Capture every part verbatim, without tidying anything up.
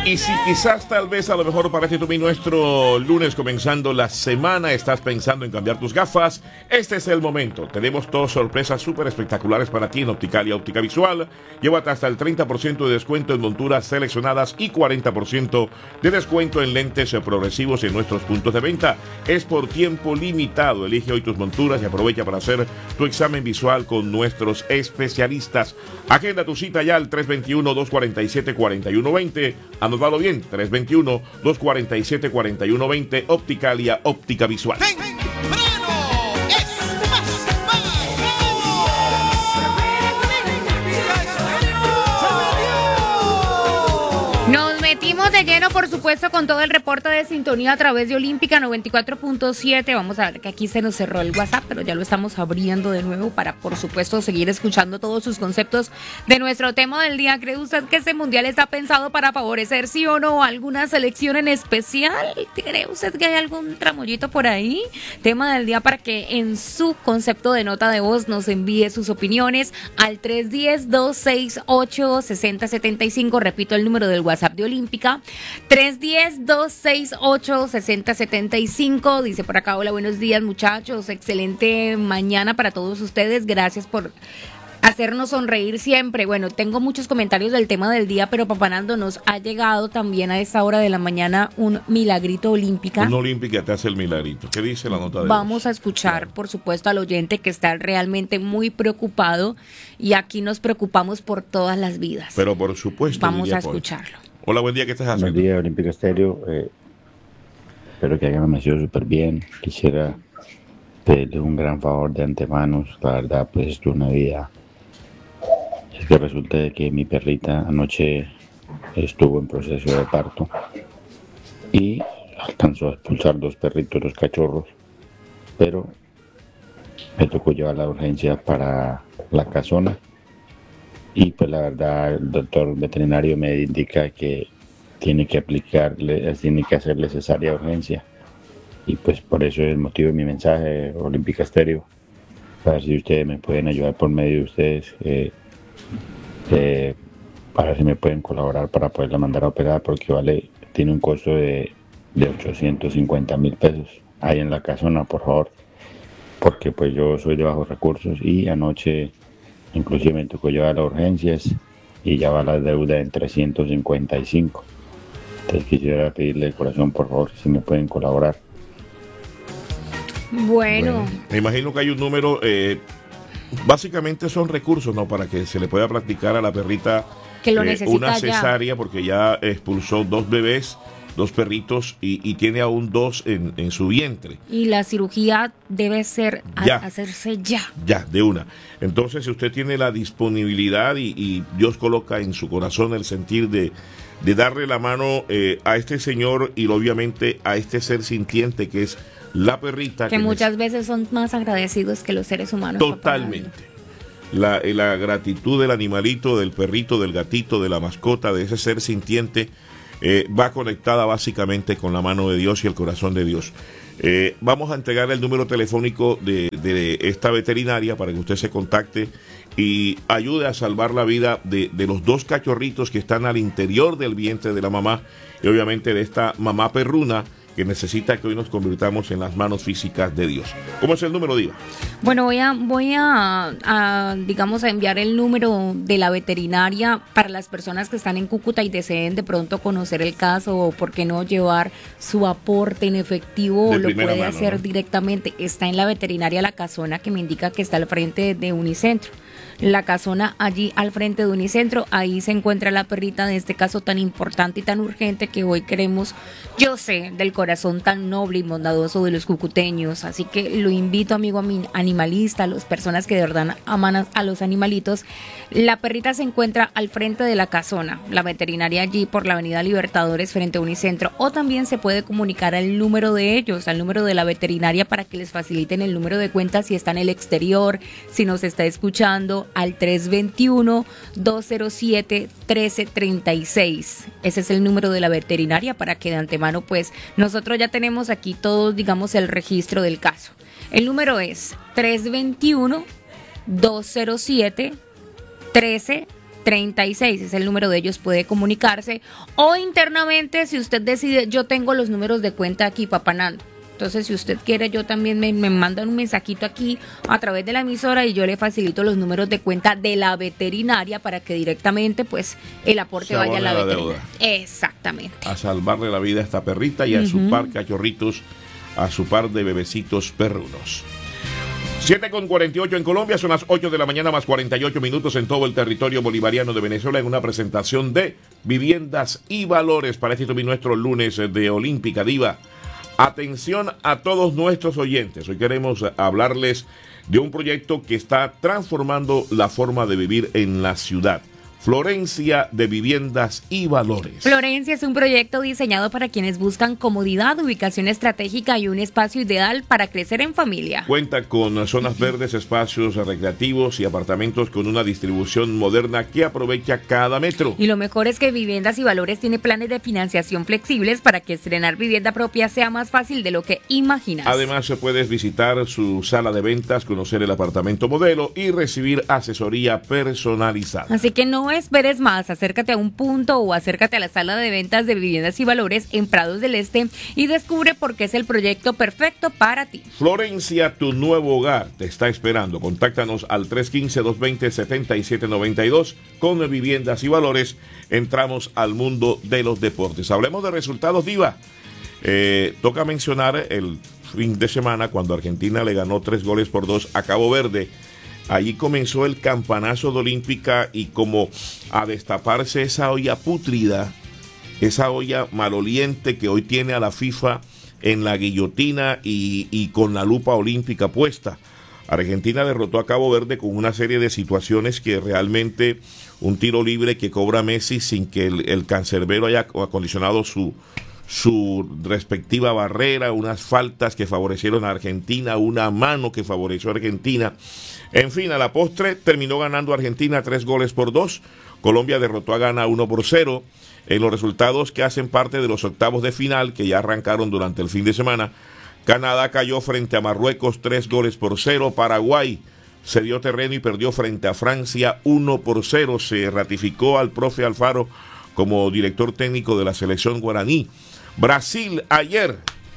Y si quizás tal vez a lo mejor para este tu nuestro lunes comenzando la semana estás pensando en cambiar tus gafas, este es el momento. Tenemos dos sorpresas súper espectaculares para ti en Opticalia Óptica Visual. Llévate hasta el treinta por ciento de descuento en monturas seleccionadas y cuarenta por ciento de descuento en lentes progresivos en nuestros puntos de venta. Es por tiempo limitado. Elige hoy tus monturas y aprovecha para hacer tu examen visual con nuestros especialistas. Agenda tu cita ya al tres dos uno, dos cuatro siete, cuatro uno dos cero. Anotalo bien, tres dos uno, dos cuatro siete, cuatro uno dos cero, Opticalia Óptica Visual. Nos metimos de lleno, por supuesto, con todo el reporte de sintonía a través de Olímpica noventa y cuatro punto siete. Vamos a ver que aquí se nos cerró el WhatsApp, pero ya lo estamos abriendo de nuevo para, por supuesto, seguir escuchando todos sus conceptos de nuestro tema del día. ¿Cree usted que este mundial está pensado para favorecer, sí o no, alguna selección en especial? ¿Cree usted que hay algún tramoyito por ahí? Tema del día para que en su concepto de nota de voz nos envíe sus opiniones al tres uno cero, dos seis ocho, seis cero siete cinco. Repito el número del WhatsApp de Olímpica, tres uno cero, dos seis ocho, seis cero siete cinco. Dice por acá: hola, buenos días muchachos, excelente mañana para todos ustedes, gracias por hacernos sonreír siempre. Bueno, tengo muchos comentarios del tema del día, pero Papá Nando, nos ha llegado también a esta hora de la mañana un milagrito Olímpica. Un Olímpica te hace el milagrito. ¿Qué dice la nota de Vamos voz? a escuchar, por supuesto, al oyente que está realmente muy preocupado, y aquí nos preocupamos por todas las vidas. Pero por supuesto. Vamos a escucharlo. Hola, buen día, ¿qué estás haciendo? Buenos días, Olímpica Estéreo. Eh, espero que hayan amanecido súper bien. Quisiera pedirle un gran favor de antemano. La verdad, pues esto es una vida. Es que resulta de que mi perrita anoche estuvo en proceso de parto y alcanzó a expulsar dos perritos, dos cachorros, pero me tocó llevarla a urgencia para la casona. Y pues la verdad el doctor veterinario me indica que tiene que aplicarle, tiene que hacerle cesárea de urgencia. Y pues por eso es el motivo de mi mensaje, Olímpica Estéreo, para ver si ustedes me pueden ayudar por medio de ustedes, eh, eh, para ver si me pueden colaborar para poderla mandar a operar, porque vale, tiene un costo de, de ochocientos cincuenta mil pesos. Ahí en la casona, por favor, porque pues yo soy de bajos recursos y anoche inclusive me tocó llevar a las urgencias y ya va la deuda en trescientos cincuenta y cinco. Entonces quisiera pedirle de corazón, por favor, si me pueden colaborar. Bueno. Bueno, me imagino que hay un número, eh, básicamente son recursos, ¿no? Para que se le pueda practicar a la perrita que lo eh, necesita una ya. cesárea, porque ya expulsó dos bebés, dos perritos, y, y tiene aún dos en, en su vientre. Y la cirugía debe ser a, Ya. hacerse ya. Ya, de una. Entonces, si usted tiene la disponibilidad y, y Dios coloca en su corazón el sentir de, de darle la mano eh, a este señor y obviamente a este ser sintiente que es la perrita. Que, que muchas veces son más agradecidos que los seres humanos. Totalmente. La, la gratitud del animalito, del perrito, del gatito, de la mascota, de ese ser sintiente, eh, va conectada básicamente con la mano de Dios y el corazón de Dios. Eh, vamos a entregarle el número telefónico de, de esta veterinaria para que usted se contacte y ayude a salvar la vida de, de los dos cachorritos que están al interior del vientre de la mamá y obviamente de esta mamá perruna que necesita que hoy nos convirtamos en las manos físicas de Dios. ¿Cómo es el número, Diva? Bueno, voy a, voy a, a, digamos, a enviar el número de la veterinaria para las personas que están en Cúcuta y deseen de pronto conocer el caso, o por qué no llevar su aporte en efectivo, o lo puede mano, hacer ¿no? directamente. Está en la veterinaria La Casona, que me indica que está al frente de Unicentro. La Casona, allí al frente de Unicentro, ahí se encuentra la perrita de este caso tan importante y tan urgente que hoy queremos, yo sé, del corazón tan noble y bondadoso de los cucuteños. Así que lo invito, amigo animalista, a las personas que de verdad aman a los animalitos. La perrita se encuentra al frente de La Casona, la veterinaria allí por la avenida Libertadores frente a Unicentro, o también se puede comunicar al número de ellos, al número de la veterinaria, para que les faciliten el número de cuenta si está en el exterior, si nos está escuchando, al tres dos uno, dos cero siete, uno tres tres seis. Ese es el número de la veterinaria, para que de antemano pues nosotros ya tenemos aquí todos, digamos, el registro del caso. El número es tres dos uno, dos cero siete, uno tres treinta y seis es el número de ellos, puede comunicarse. O internamente, si usted decide, yo tengo los números de cuenta aquí, Papá Nando. Entonces, si usted quiere, yo también me, me mandan un mensajito aquí a través de la emisora y yo le facilito los números de cuenta de la veterinaria para que directamente, pues, el aporte Se vaya a la, la veterinaria. deuda. Exactamente. A salvarle la vida a esta perrita y a uh-huh. su par cachorritos, a su par de bebecitos perrunos. siete con cuarenta y ocho en Colombia, son las ocho de la mañana más cuarenta y ocho minutos en todo el territorio bolivariano de Venezuela en una presentación de Viviendas y Valores para este nuestro lunes de Olímpica Diva. Atención a todos nuestros oyentes. Hoy queremos hablarles de un proyecto que está transformando la forma de vivir en la ciudad. Florencia de Viviendas y Valores. Florencia es un proyecto diseñado para quienes buscan comodidad, ubicación estratégica y un espacio ideal para crecer en familia. Cuenta con zonas verdes, espacios recreativos y apartamentos con una distribución moderna que aprovecha cada metro. Y lo mejor es que Viviendas y Valores tiene planes de financiación flexibles para que estrenar vivienda propia sea más fácil de lo que imaginas. Además, puedes visitar su sala de ventas, conocer el apartamento modelo y recibir asesoría personalizada. Así que no esperes más, acércate a un punto o acércate a la sala de ventas de Viviendas y Valores en Prados del Este y descubre por qué es el proyecto perfecto para ti. Florencia, tu nuevo hogar te está esperando. Contáctanos al tres uno cinco, dos dos cero, siete siete nueve dos. Con Viviendas y Valores entramos al mundo de los deportes. Hablemos de resultados, Diva. Eh, toca mencionar el fin de semana cuando Argentina le ganó tres goles por dos a Cabo Verde. Allí comenzó el campanazo de Olímpica y como a destaparse esa olla pútrida, esa olla maloliente que hoy tiene a la FIFA en la guillotina y, y con la lupa olímpica puesta. Argentina derrotó a Cabo Verde con una serie de situaciones que realmente un tiro libre que cobra Messi sin que el, el cancerbero haya acondicionado su, su respectiva barrera, unas faltas que favorecieron a Argentina, una mano que favoreció a Argentina. En fin, a la postre terminó ganando Argentina tres goles por dos. Colombia derrotó a Ghana uno por cero. En los resultados que hacen parte de los octavos de final que ya arrancaron durante el fin de semana, Canadá cayó frente a Marruecos tres goles por cero. Paraguay se dio terreno y perdió frente a Francia uno por cero. Se ratificó al profe Alfaro como director técnico de la selección guaraní. Brasil ayer,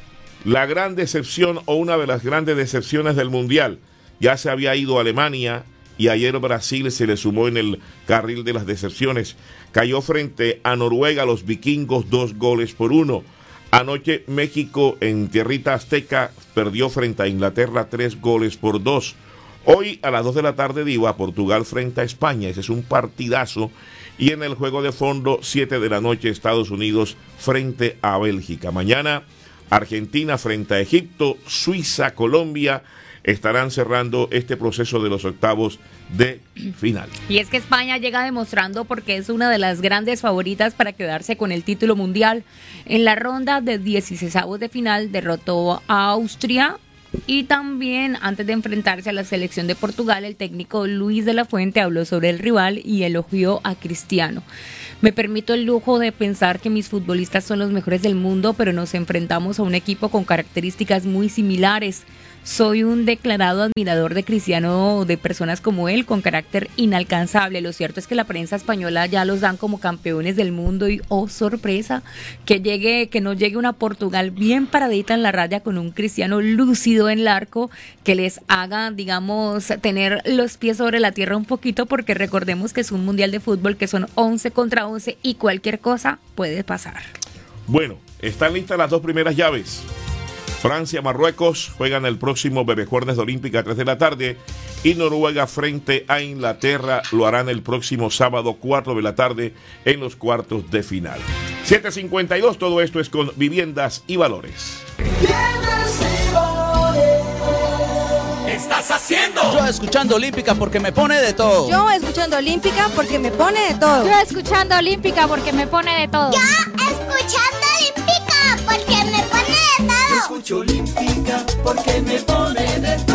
la gran decepción o una de las grandes decepciones del Mundial. Ya se había ido a Alemania y ayer Brasil se le sumó en el carril de las decepciones. Cayó frente a Noruega, los vikingos, dos goles por uno. Anoche México en tierrita azteca perdió frente a Inglaterra tres goles por dos. Hoy a las dos de la tarde, Diva, Portugal frente a España. Ese es un partidazo. Y en el juego de fondo, siete de la noche, Estados Unidos frente a Bélgica. Mañana Argentina frente a Egipto, Suiza, Colombia. Estarán cerrando este proceso de los octavos de final. Y es que España llega demostrando porque es una de las grandes favoritas para quedarse con el título mundial. En la ronda de dieciseisavos de final derrotó a Austria y también antes de enfrentarse a la selección de Portugal, el técnico Luis de la Fuente habló sobre el rival y elogió a Cristiano. Me permito el lujo de pensar que mis futbolistas son los mejores del mundo, pero nos enfrentamos a un equipo con características muy similares. Soy un declarado admirador de Cristiano, de personas como él, con carácter inalcanzable. Lo cierto es que la prensa española ya los dan como campeones del mundo y, oh, sorpresa, que llegue, que no llegue una Portugal bien paradita en la raya con un Cristiano lúcido en el arco, que les haga, digamos, tener los pies sobre la tierra un poquito, porque recordemos que es un mundial de fútbol que son once contra once y cualquier cosa puede pasar. Bueno, están listas las dos primeras llaves. Francia, Marruecos juegan el próximo Bebejuernes de Olímpica a tres de la tarde y Noruega frente a Inglaterra lo harán el próximo sábado cuatro de la tarde en los cuartos de final. siete cincuenta y dos, todo esto es con Viviendas y Valores. ¿Qué estás haciendo? Yo escuchando Olímpica porque me pone de todo. Yo escuchando Olímpica porque me pone de todo. Yo escuchando Olímpica porque me pone de todo. Yo escuchando Olímpica porque me pone de todo. Yo escucho Olímpica porque me pone de todo.